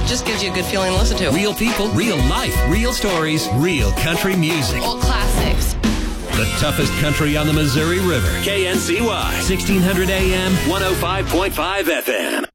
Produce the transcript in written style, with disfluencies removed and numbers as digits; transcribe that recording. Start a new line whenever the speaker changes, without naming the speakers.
it just gives you a good feeling to listen to.
Real people, real life, real stories, real country music.
Old classics.
The toughest country on the Missouri River. KNCY, 1600 AM, 105.5 FM.